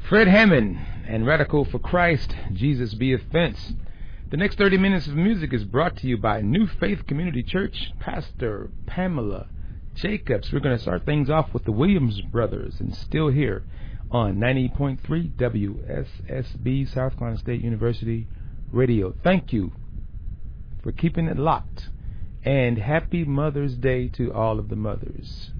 Fred Hammond and Radical for Christ, Jesus Be Offense. The next 30 minutes of music is brought to you by New Faith Community Church, Pastor Pamela Jacobs. We're going to start things off with the Williams Brothers, and still here on 90.3 WSSB, South Carolina State University Radio. Thank you for keeping it locked, and happy Mother's Day to all of the mothers.